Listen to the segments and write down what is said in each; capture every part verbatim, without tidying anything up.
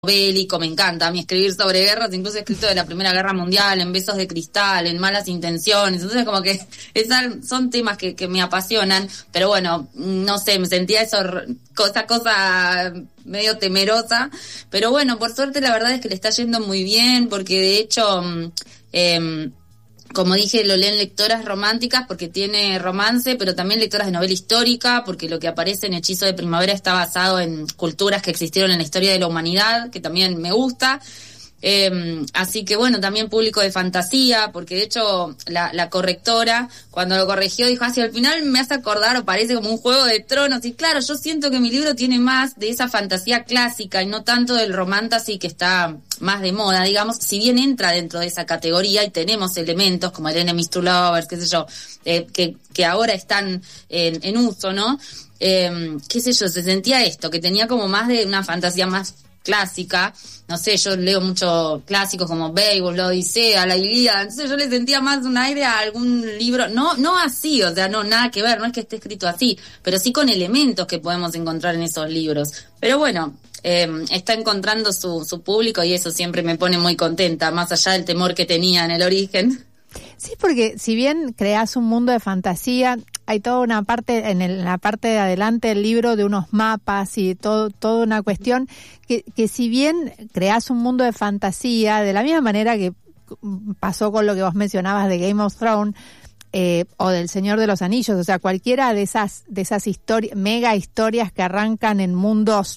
bélico, me encanta a mí escribir sobre guerras, incluso he escrito de la Primera Guerra Mundial, en Besos de Cristal, en Malas Intenciones, entonces como que esas son temas que, que me apasionan, pero bueno, no sé, me sentía eso, cosa, cosa medio temerosa, pero bueno, por suerte la verdad es que le está yendo muy bien, porque de hecho, eh, como dije, lo leen lectoras románticas porque tiene romance, pero también lectoras de novela histórica, porque lo que aparece en Hechizo de Primavera está basado en culturas que existieron en la historia de la humanidad, que también me gusta. Eh, así que bueno, también público de fantasía, porque de hecho la, la correctora cuando lo corrigió dijo, ah, si al final me hace acordar o parece como un Juego de Tronos, y claro, yo siento que mi libro tiene más de esa fantasía clásica y no tanto del romantasy que está más de moda, digamos, si bien entra dentro de esa categoría y tenemos elementos como el Enemies to Lovers, qué sé yo, eh, que, que ahora están en, en uso, ¿no? Eh, qué sé yo, se sentía esto, que tenía como más de una fantasía más clásica, no sé, yo leo mucho clásicos como Beowulf, la Odisea, la Ilíada, entonces yo le sentía más un aire a algún libro, no no así, o sea, no, nada que ver, no es que esté escrito así, pero sí con elementos que podemos encontrar en esos libros. Pero bueno, eh, está encontrando su, su público y eso siempre me pone muy contenta, más allá del temor que tenía en el origen. Sí, porque si bien creás un mundo de fantasía, hay toda una parte, en, el, en la parte de adelante del libro, de unos mapas y todo, toda una cuestión que, que si bien creás un mundo de fantasía, de la misma manera que pasó con lo que vos mencionabas de Game of Thrones, eh, o del Señor de los Anillos, o sea, cualquiera de esas, de esas historias, mega historias que arrancan en mundos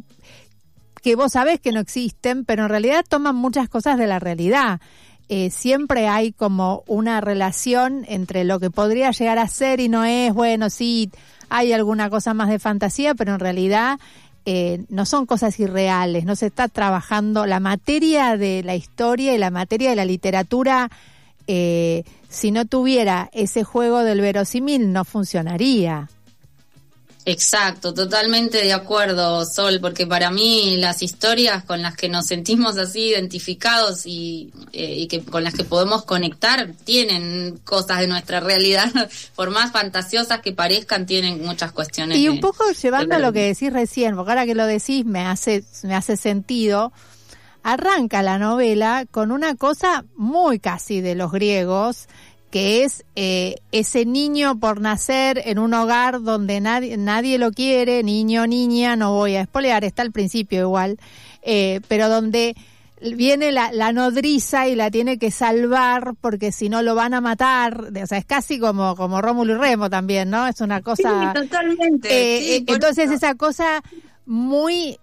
que vos sabés que no existen, pero en realidad toman muchas cosas de la realidad. Eh, siempre hay como una relación entre lo que podría llegar a ser y no es, bueno, sí, hay alguna cosa más de fantasía, pero en realidad eh, no son cosas irreales, no se está trabajando la materia de la historia y la materia de la literatura, eh, si no tuviera ese juego del verosímil no funcionaría. Exacto, totalmente de acuerdo, Sol, porque para mí las historias con las que nos sentimos así identificados y, eh, y que con las que podemos conectar tienen cosas de nuestra realidad, por más fantasiosas que parezcan, tienen muchas cuestiones. Y de, un poco llevando a lo que decís recién, porque ahora que lo decís me hace, me hace sentido, arranca la novela con una cosa muy casi de los griegos, que es eh, ese niño por nacer en un hogar donde nadie nadie lo quiere, niño o niña, no voy a espolear, está al principio igual, eh, pero donde viene la, la nodriza y la tiene que salvar porque si no lo van a matar, o sea, es casi como como Rómulo y Remo también, ¿no? Es una cosa... Sí, totalmente. Eh, sí, eh, entonces eso. Esa cosa muy...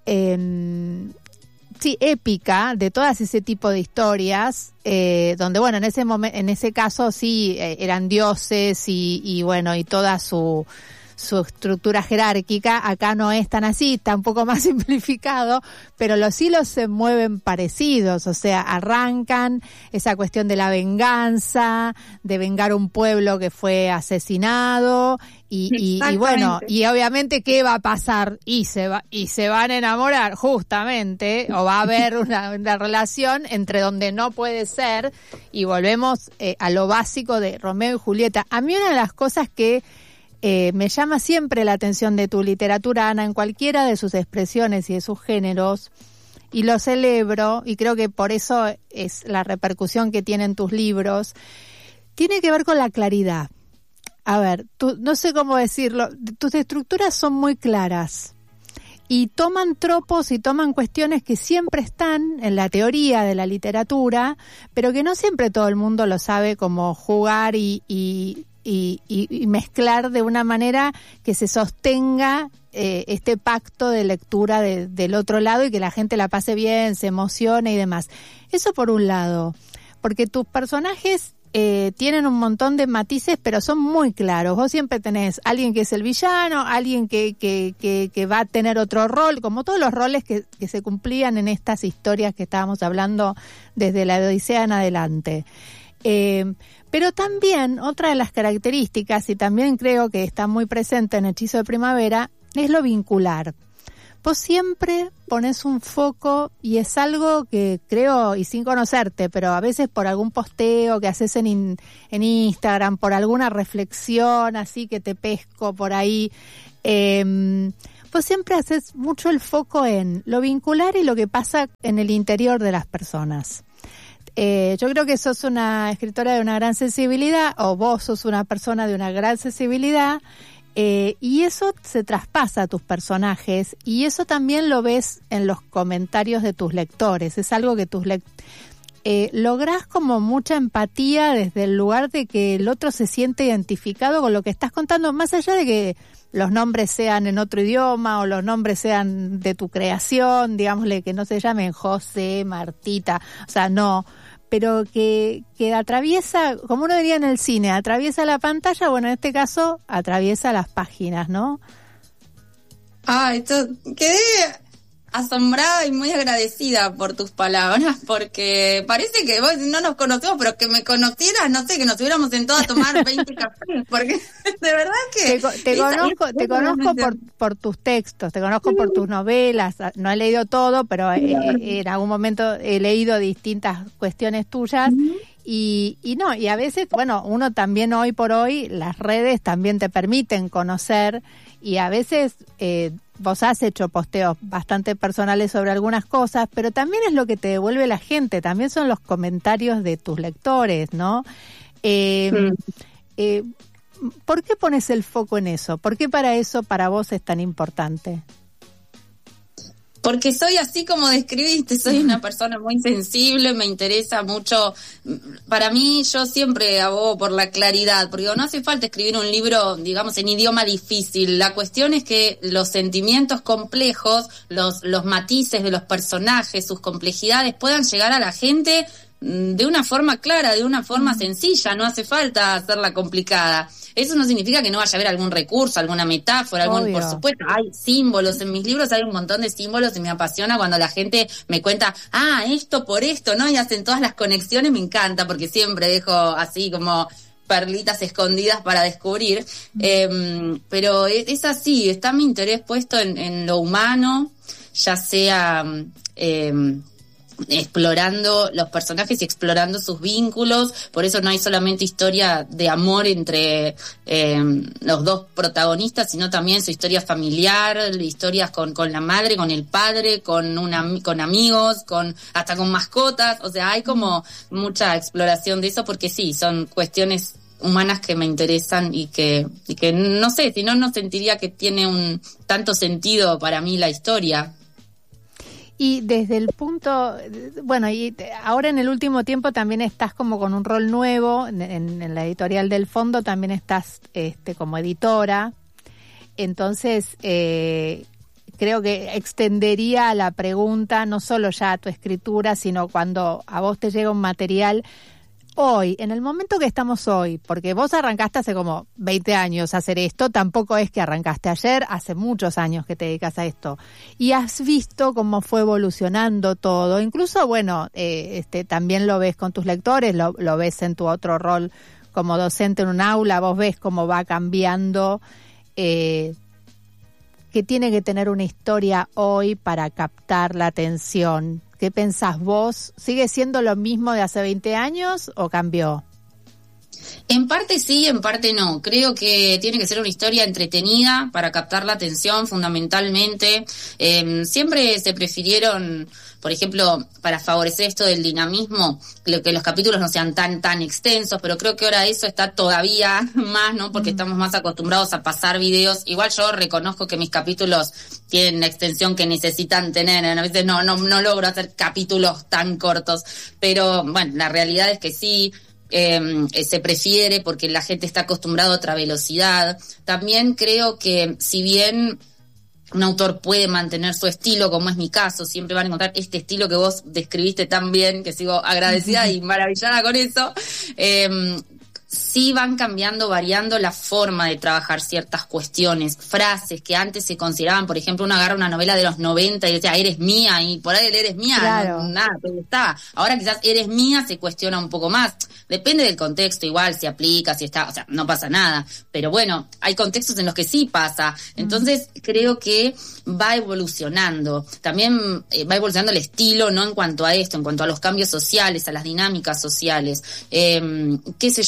Eh, sí, épica de todas ese tipo de historias, eh, donde bueno, en ese momento, en ese caso sí eh, eran dioses y, y bueno, y toda su su estructura jerárquica. Acá no es tan así, está un poco más simplificado, pero los hilos se mueven parecidos, o sea, arrancan esa cuestión de la venganza, de vengar un pueblo que fue asesinado, y, y, y bueno, y obviamente ¿qué va a pasar? Y se va, y se van a enamorar justamente, o va a haber una, una relación entre donde no puede ser, y volvemos eh, a lo básico de Romeo y Julieta. A mí una de las cosas que Eh, me llama siempre la atención de tu literatura, Ana, en cualquiera de sus expresiones y de sus géneros, y lo celebro, y creo que por eso es la repercusión que tienen tus libros, tiene que ver con la claridad. A ver, tú, no sé cómo decirlo, tus estructuras son muy claras, y toman tropos y toman cuestiones que siempre están en la teoría de la literatura, pero que no siempre todo el mundo lo sabe cómo jugar y... y Y, y, y mezclar de una manera que se sostenga eh, este pacto de lectura de, del otro lado y que la gente la pase bien, se emocione y demás. Eso por un lado, porque tus personajes eh, tienen un montón de matices, pero son muy claros. Vos siempre tenés alguien que es el villano, alguien que, que, que, que va a tener otro rol, como todos los roles que, que se cumplían en estas historias que estábamos hablando desde la Odisea en adelante. Eh, pero también otra de las características, y también creo que está muy presente en Hechizo de Primavera, es lo vincular. Vos siempre pones un foco, y es algo que creo, y sin conocerte, pero a veces por algún posteo que haces en, in, en Instagram, por alguna reflexión así que te pesco por ahí, eh, vos siempre haces mucho el foco en lo vincular y lo que pasa en el interior de las personas. Eh, yo creo que sos una escritora de una gran sensibilidad, o vos sos una persona de una gran sensibilidad, eh, y eso se traspasa a tus personajes, y eso también lo ves en los comentarios de tus lectores. Es algo que tus lectores... Eh, lográs como mucha empatía desde el lugar de que el otro se siente identificado con lo que estás contando, más allá de que los nombres sean en otro idioma o los nombres sean de tu creación, digámosle que no se llamen José, Martita, o sea, no... pero que, que atraviesa, como uno diría en el cine, atraviesa la pantalla, bueno, en este caso, atraviesa las páginas, ¿no? Ay, esto, quedé asombrada y muy agradecida por tus palabras, porque parece que vos no nos conocemos, pero que me conocieras, no sé, que nos hubiéramos sentado a tomar veinte cafés, porque de verdad que... Te, te esa, conozco, te conozco por, por tus textos, te conozco por tus novelas, no he leído todo, pero eh, en algún momento he leído distintas cuestiones tuyas, y, y no, y a veces, bueno, uno también hoy por hoy, las redes también te permiten conocer, y a veces... Eh, vos has hecho posteos bastante personales sobre algunas cosas, pero también es lo que te devuelve la gente, también son los comentarios de tus lectores, ¿no? Eh, sí. eh, ¿Por qué pones el foco en eso? ¿Por qué para eso para vos es tan importante? Porque soy así como describiste, soy una persona muy sensible, me interesa mucho. Para mí, yo siempre abogo por la claridad, porque no hace falta escribir un libro, digamos, en idioma difícil. La cuestión es que los sentimientos complejos, los, los matices de los personajes, sus complejidades, puedan llegar a la gente de una forma clara, de una forma sencilla, no hace falta hacerla complicada. Eso no significa que no vaya a haber algún recurso, alguna metáfora, algún, por supuesto, hay símbolos, en mis libros hay un montón de símbolos y me apasiona cuando la gente me cuenta, ah, esto por esto, ¿no? Y hacen todas las conexiones, me encanta, porque siempre dejo así como perlitas escondidas para descubrir, eh, pero es, es así, está mi interés puesto en, en lo humano, ya sea... Eh, explorando los personajes y explorando sus vínculos, por eso no hay solamente historia de amor entre eh, los dos protagonistas, sino también su historia familiar, historias con, con la madre, con el padre, con una, con amigos, con hasta con mascotas, o sea, hay como mucha exploración de eso, porque sí, son cuestiones humanas que me interesan y que, y que no sé, si no, no sentiría que tiene un tanto sentido para mí la historia. Y desde el punto, bueno, y ahora en el último tiempo también estás como con un rol nuevo, en, en la editorial del Fondo también estás este, como editora, entonces eh, creo que extendería la pregunta no solo ya a tu escritura, sino cuando a vos te llega un material hoy, en el momento que estamos hoy, porque vos arrancaste hace como veinte años a hacer esto, tampoco es que arrancaste ayer, hace muchos años que te dedicas a esto, y has visto cómo fue evolucionando todo, incluso, bueno, eh, este también lo ves con tus lectores, lo, lo ves en tu otro rol como docente en un aula, vos ves cómo va cambiando, eh, que tiene que tener una historia hoy para captar la atención. ¿Qué pensás vos? ¿Sigue siendo lo mismo de hace veinte años o cambió? En parte sí, en parte no. Creo que tiene que ser una historia entretenida para captar la atención fundamentalmente. Eh, siempre se prefirieron, por ejemplo, para favorecer esto del dinamismo, que los capítulos no sean tan tan extensos, pero creo que ahora eso está todavía más, ¿no? Porque mm. estamos más acostumbrados a pasar videos. Igual yo reconozco que mis capítulos tienen la extensión que necesitan tener. A veces no, no, no logro hacer capítulos tan cortos, pero bueno, la realidad es que sí. Eh, se prefiere porque la gente está acostumbrada a otra velocidad. También creo que si bien un autor puede mantener su estilo, como es mi caso, siempre van a encontrar este estilo que vos describiste tan bien, que sigo agradecida y maravillada con eso, eh, sí van cambiando, variando la forma de trabajar ciertas cuestiones, frases que antes se consideraban, por ejemplo, uno agarra una novela de los noventa y decía, eres mía, y por ahí el eres mía, claro. no, nada, te gustaba. Ahora quizás eres mía se cuestiona un poco más. Depende del contexto, igual, si aplica, si está, o sea, no pasa nada. Pero bueno, hay contextos en los que sí pasa. Entonces, mm. creo que va evolucionando. También eh, va evolucionando el estilo, no en cuanto a esto, en cuanto a los cambios sociales, a las dinámicas sociales. Eh, qué sé yo, también por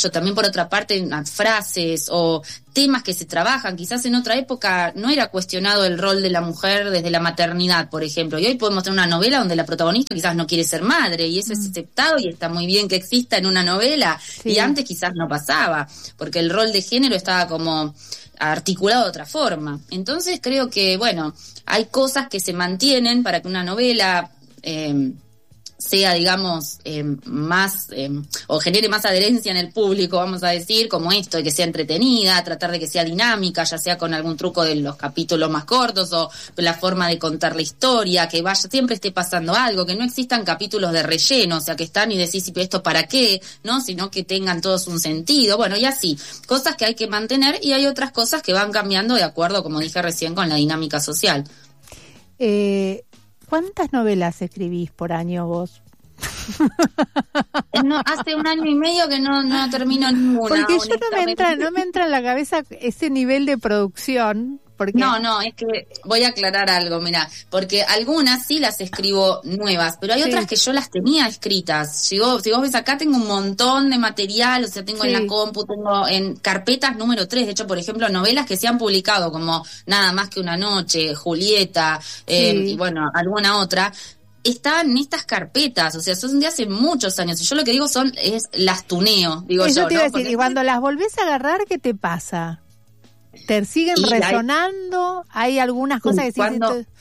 otra parte unas frases o temas que se trabajan. Quizás en otra época no era cuestionado el rol de la mujer desde la maternidad, por ejemplo, y hoy podemos tener una novela donde la protagonista quizás no quiere ser madre, y eso mm. es aceptado y está muy bien que exista en una novela, sí. Y antes quizás no pasaba, porque el rol de género estaba como articulado de otra forma. Entonces creo que, bueno, hay cosas que se mantienen para que una novela eh, sea, digamos, eh, más, eh, o genere más adherencia en el público, vamos a decir, como esto, de que sea entretenida, tratar de que sea dinámica, ya sea con algún truco de los capítulos más cortos, o la forma de contar la historia, que vaya, siempre esté pasando algo, que no existan capítulos de relleno, o sea, que están y decís, ¿y esto para qué? ¿No? Sino que tengan todos un sentido, bueno, y así, cosas que hay que mantener, y hay otras cosas que van cambiando de acuerdo, como dije recién, con la dinámica social. Eh... ¿Cuántas novelas escribís por año vos? No, hace un año y medio que no, no termino ninguna. Porque yo no me entra, no me entra en la cabeza ese nivel de producción. Porque... No, no, es que voy a aclarar algo, mira, porque algunas sí las escribo nuevas, pero hay sí. otras que yo las tenía escritas. Si vos, si vos ves acá, tengo un montón de material, o sea, tengo sí. en la compu, tengo en carpetas número tres, de hecho, por ejemplo, novelas que se han publicado, como Nada más que una noche, Julieta, sí. eh, y bueno, alguna otra, están en estas carpetas, o sea, son de hace muchos años, y yo lo que digo son, es las tuneo, digo Eso yo, te iba ¿no? a decir, Porque... y cuando las volvés a agarrar, ¿qué te pasa? ¿Te siguen y resonando? Hay, ¿Hay algunas cosas que sí cuando, te...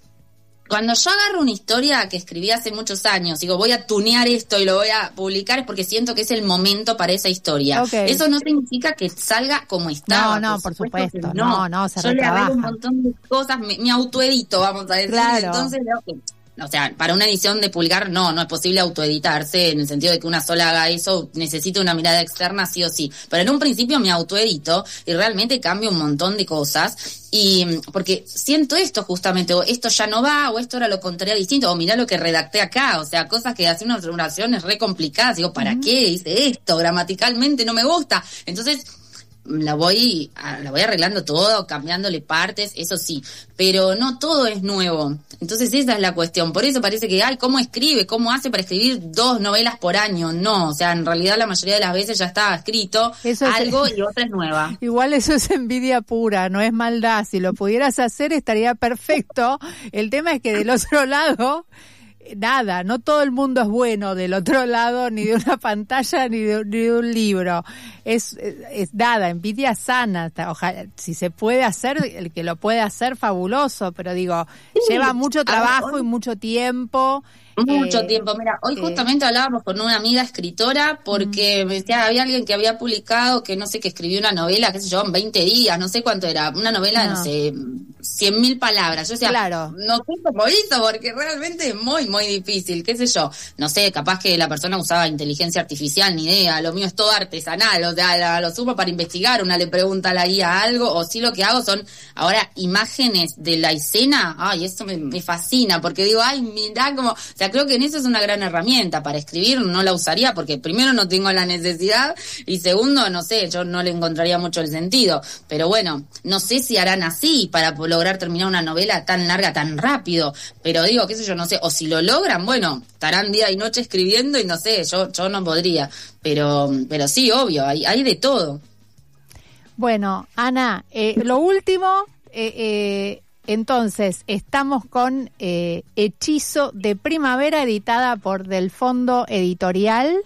cuando yo agarro una historia que escribí hace muchos años, digo, voy a tunear esto y lo voy a publicar, es porque siento que es el momento para esa historia. Okay. Eso no significa que salga como estaba. No, no, por supuesto. Por supuesto no, no, no, se yo retrabaja. le agrego un montón de cosas, me, me autoedito, vamos a decir. Claro. Entonces, okay. O sea, para una edición de publicar, no, no es posible autoeditarse, en el sentido de que una sola haga eso, necesita una mirada externa sí o sí. Pero en un principio me autoedito y realmente cambio un montón de cosas, y porque siento esto justamente, o esto ya no va, o esto ahora lo contaría distinto, o mirá lo que redacté acá, o sea, cosas que hacen unas oraciones re complicadas, digo, ¿para uh-huh. qué hice esto? Gramaticalmente no me gusta. Entonces, la voy la voy arreglando todo, cambiándole partes, eso sí, pero no todo es nuevo. Entonces esa es la cuestión. Por eso parece que, ay, ¿cómo escribe? ¿Cómo hace para escribir dos novelas por año? No, o sea, en realidad la mayoría de las veces ya está escrito eso algo es... y otra es nueva. Igual eso es envidia pura, no es maldad. Si lo pudieras hacer estaría perfecto. El tema es que del otro lado... Nada, no todo el mundo es bueno del otro lado, ni de una pantalla, ni de, ni de un libro. Es, es, es nada, envidia sana. Ojalá, si se puede hacer, el que lo puede hacer, fabuloso, pero digo, sí, lleva mucho trabajo ver, y mucho tiempo. Mucho eh, tiempo. Mira, hoy eh, justamente hablábamos con una amiga escritora porque me decía, había alguien que había publicado que no sé, que escribió una novela, qué sé yo, en veinte días, no sé cuánto era, una novela no, no sé, cien mil palabras. Yo decía, claro. no sé cómo hizo, porque realmente es muy, muy difícil, qué sé yo. No sé, capaz que la persona usaba inteligencia artificial, ni idea, lo mío es todo artesanal, o sea, lo supo para investigar, una le pregunta a la guía algo, o sí lo que hago son ahora imágenes de la escena, ay, eso me, me fascina, porque digo, ay, mirá como, o sea, creo que en eso es una gran herramienta. Para escribir no la usaría porque primero no tengo la necesidad y segundo, no sé, yo no le encontraría mucho el sentido. Pero bueno, no sé si harán así para lograr terminar una novela tan larga, tan rápido. Pero digo, qué sé yo, no sé, o si lo logran, bueno, estarán día y noche escribiendo y no sé, yo yo no podría. Pero pero sí, obvio, hay, hay de todo. Bueno, Ana, eh, lo último... Eh, eh... Entonces, estamos con eh, Hechizo de Primavera, editada por Del Fondo Editorial.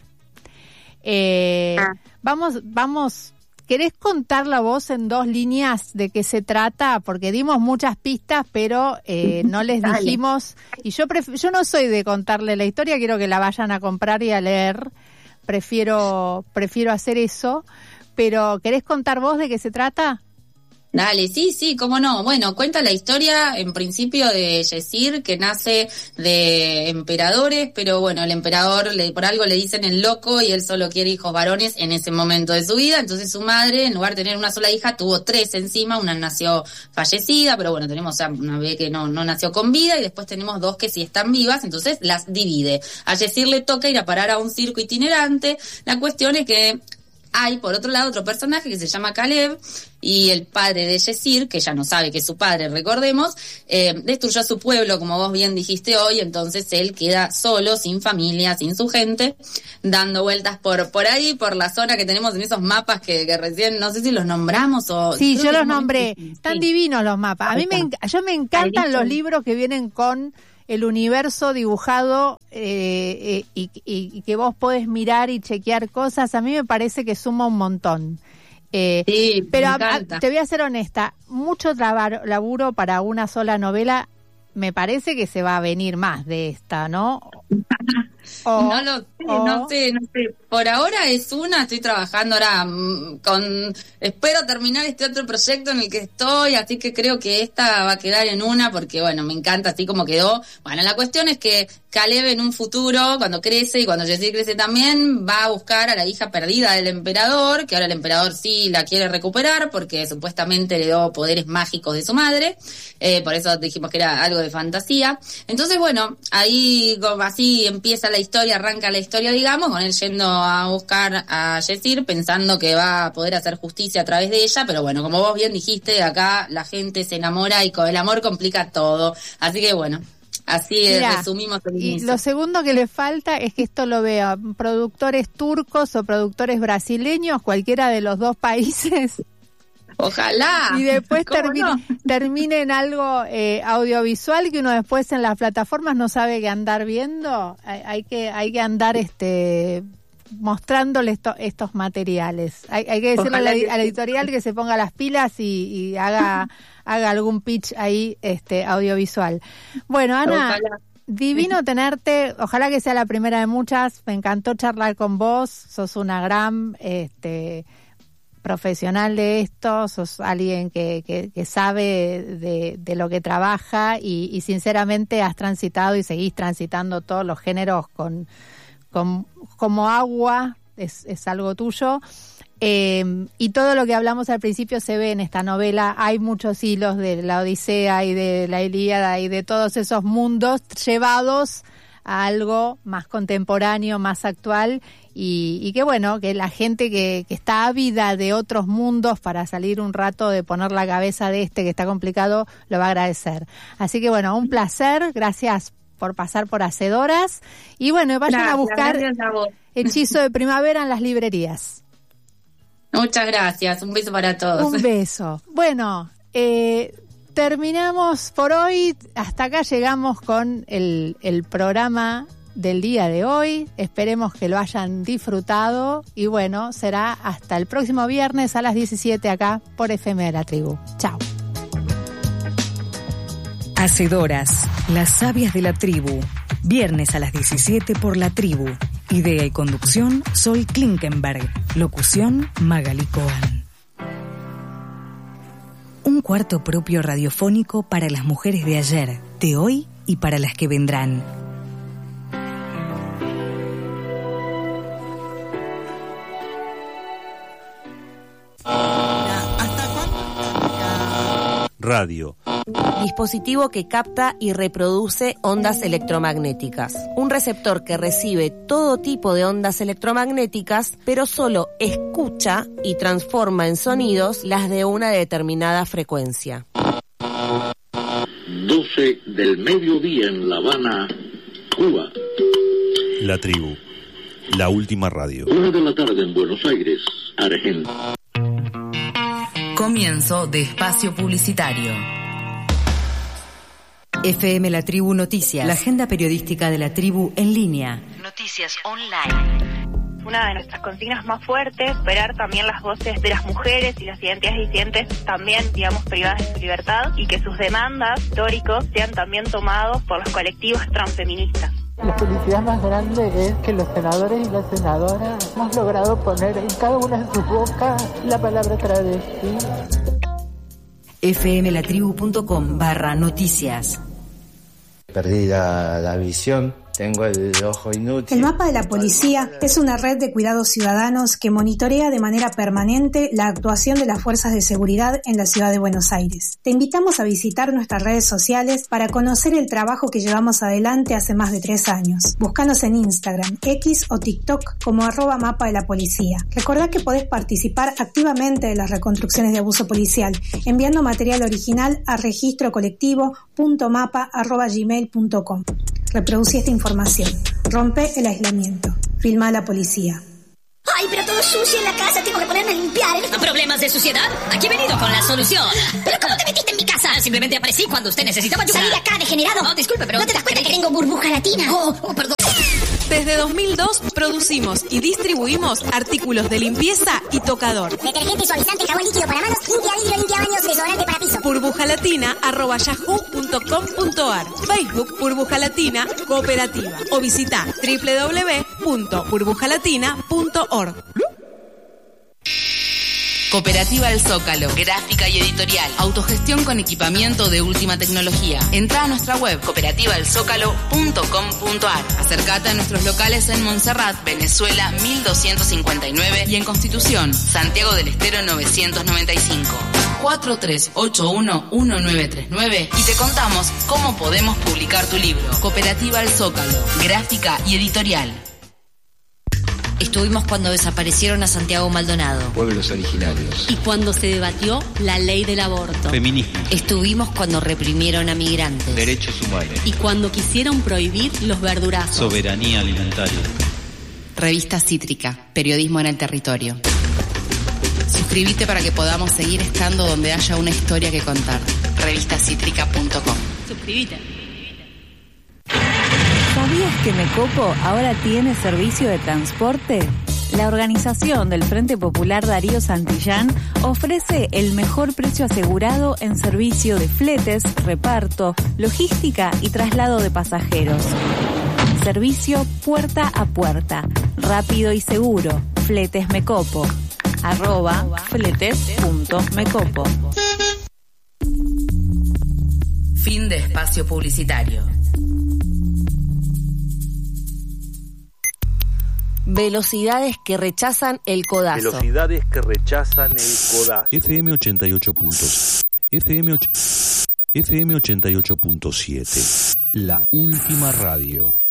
Eh, ah. Vamos, vamos, ¿querés contar la voz en dos líneas de qué se trata? Porque dimos muchas pistas, pero eh, no les Dale. dijimos. Y yo pref- yo no soy de contarle la historia, quiero que la vayan a comprar y a leer. Prefiero, prefiero hacer eso. Pero, ¿querés contar vos de qué se trata? Dale, sí, sí, cómo no. Bueno, cuenta la historia en principio de Yesir, que nace de emperadores, pero bueno, el emperador le, por algo le dicen el loco y él solo quiere hijos varones en ese momento de su vida. Entonces su madre, en lugar de tener una sola hija, tuvo tres encima. Una nació fallecida, pero bueno, tenemos una bebé que no, no nació con vida y después tenemos dos que sí están vivas, entonces las divide. A Yesir le toca ir a parar a un circo itinerante. La cuestión es que hay por otro lado otro personaje que se llama Caleb, y el padre de Yesir, que ya no sabe que es su padre, recordemos, eh, destruyó a su pueblo, como vos bien dijiste hoy, entonces él queda solo, sin familia, sin su gente, dando vueltas por por ahí, por la zona que tenemos en esos mapas que, que recién, no sé si los nombramos o... Sí, yo los no, nombré, sí. Están divinos los mapas. A mí me, yo me encantan los libros que vienen con el universo dibujado eh, eh, y, y, y que vos podés mirar y chequear cosas. A mí me parece que suma un montón. Eh, sí, pero me a, a, te voy a ser honesta, mucho trabar, laburo para una sola novela, me parece que se va a venir más de esta, ¿no? O, no lo sé, o, no sé, no sé. Por ahora es una, estoy trabajando ahora mmm, con... Espero terminar este otro proyecto en el que estoy, así que creo que esta va a quedar en una, porque bueno, me encanta así como quedó. Bueno, la cuestión es que Caleb en un futuro, cuando crece y cuando Yesir crece también, va a buscar a la hija perdida del emperador, que ahora el emperador sí la quiere recuperar, porque supuestamente le dio poderes mágicos de su madre, eh, por eso dijimos que era algo de fantasía. Entonces bueno, ahí así empieza la historia, arranca la historia, digamos, con él yendo a buscar a Yesir, pensando que va a poder hacer justicia a través de ella, pero bueno, como vos bien dijiste, acá la gente se enamora y con el amor complica todo. Así que bueno, así Mirá, resumimos el y inicio. Lo segundo que le falta es que esto lo vean productores turcos o productores brasileños, cualquiera de los dos países. Ojalá. Y después termine, no? termine en algo eh, audiovisual que uno después en las plataformas no sabe qué andar viendo. Hay, hay que hay que andar este mostrándole esto, estos materiales. Hay, hay que decirle a la, a la editorial que se ponga las pilas y, y haga haga algún pitch ahí este audiovisual. Bueno, Ana, Ojalá. divino tenerte. Ojalá que sea la primera de muchas. Me encantó charlar con vos. Sos una gran este profesional de esto, sos alguien que, que, que sabe de, de lo que trabaja y, y sinceramente has transitado y seguís transitando todos los géneros con, con como agua, es, es algo tuyo. Eh, y todo lo que hablamos al principio se ve en esta novela. Hay muchos hilos de la Odisea y de la Ilíada y de todos esos mundos llevados a algo más contemporáneo, más actual, y, y que bueno, que la gente que, que está ávida de otros mundos para salir un rato de poner la cabeza de este que está complicado, lo va a agradecer. Así que bueno, un placer, gracias por pasar por Hacedoras, y bueno, vayan gracias, a buscar a Hechizo de Primavera en las librerías. Muchas gracias, un beso para todos. Un beso. Bueno, eh... terminamos por hoy, hasta acá llegamos con el, el programa del día de hoy, esperemos que lo hayan disfrutado y bueno, será hasta el próximo viernes a las diecisiete acá por F M de la Tribu. Chao. Hacedoras, las sabias de la tribu, viernes a las diecisiete por La Tribu. Idea y conducción, Sol Klinkenberg. Locución, Magali Cohen. Un cuarto propio radiofónico para las mujeres de ayer, de hoy y para las que vendrán. Radio. Dispositivo que capta y reproduce ondas electromagnéticas. Un receptor que recibe todo tipo de ondas electromagnéticas, pero solo escucha y transforma en sonidos las de una determinada frecuencia. doce del mediodía en La Habana, Cuba. La Tribu, la última radio. Una de la tarde en Buenos Aires, Argentina. Comienzo de espacio publicitario. F M La Tribu Noticias, la agenda periodística de la tribu en línea. Noticias online. Una de nuestras consignas más fuertes, superar también las voces de las mujeres y las identidades disidentes también, digamos, privadas de su libertad, y que sus demandas históricos sean también tomados por los colectivos transfeministas. La felicidad más grande es que los senadores y las senadoras hemos logrado poner en cada una de sus bocas la palabra travesti. fmlatribu punto com barra noticias. Perdí la, la visión tengo el ojo inútil. El mapa de la policía es una red de cuidados ciudadanos que monitorea de manera permanente la actuación de las fuerzas de seguridad en la ciudad de Buenos Aires. Te invitamos a visitar nuestras redes sociales para conocer el trabajo que llevamos adelante hace más de tres años. Búscanos en Instagram, X o TikTok como arroba mapa de la policía. Recordá que podés participar activamente de las reconstrucciones de abuso policial enviando material original a registrocolectivo punto mapa arroba gmail punto com. Reproducí esta información. Rompe el aislamiento. Filma a la policía. Ay, pero todo sucio en la casa, tengo que ponerme a limpiar. ¿eh? ¿Problemas de suciedad? Aquí he venido con la solución. ¿Pero cómo te metiste en mi casa? Simplemente aparecí cuando usted necesitaba ayuda. Salí de acá, degenerado. No, disculpe, pero... ¿No te das cuenta que tengo burbuja latina? Oh, oh, perdón. Desde dos mil dos producimos y distribuimos artículos de limpieza y tocador. Detergente, suavizante, jabón líquido para manos, limpia vidrio, limpia baños, desodorante para piso. burbujalatina arroba yahoo punto com punto ar. Facebook Burbuja Latina Cooperativa. O visita doble u doble u doble u punto burbujalatina punto org. Cooperativa El Zócalo, gráfica y editorial, autogestión con equipamiento de última tecnología. Entra a nuestra web cooperativa el zócalo punto com punto ar. Acercate a nuestros locales en Montserrat, Venezuela mil doscientos cincuenta y nueve y en Constitución, Santiago del Estero novecientos noventa y cinco. cuatro tres ocho uno uno nueve tres nueve y te contamos cómo podemos publicar tu libro. Cooperativa El Zócalo, gráfica y editorial. Estuvimos cuando desaparecieron a Santiago Maldonado. Pueblos originarios. Y cuando se debatió la ley del aborto. Feminismo. Estuvimos cuando reprimieron a migrantes. Derechos humanos. Y cuando quisieron prohibir los verdurazos. Soberanía alimentaria. Revista Cítrica, periodismo en el territorio. Suscríbete para que podamos seguir estando donde haya una historia que contar. revista cítrica punto com. Suscríbete. ¿Sabías que Mecopo ahora tiene servicio de transporte? La organización del Frente Popular Darío Santillán ofrece el mejor precio asegurado en servicio de fletes, reparto, logística y traslado de pasajeros. Servicio puerta a puerta, rápido y seguro. Fletes Mecopo. Arroba fletes punto mecopo. Fin de espacio publicitario. Velocidades que rechazan el codazo. Velocidades que rechazan el codazo. F M ochenta y ocho puntos. F M ochenta y ocho punto siete. La última radio.